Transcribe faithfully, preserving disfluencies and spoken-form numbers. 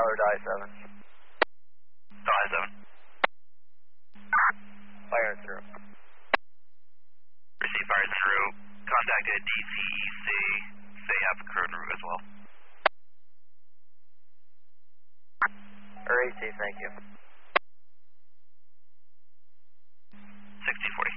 Tyler, die seven. Die seven. Fire through. Receive fires en route. Contacted D C E C. They have crew en route as well. Or A C, thank you. sixteen forty.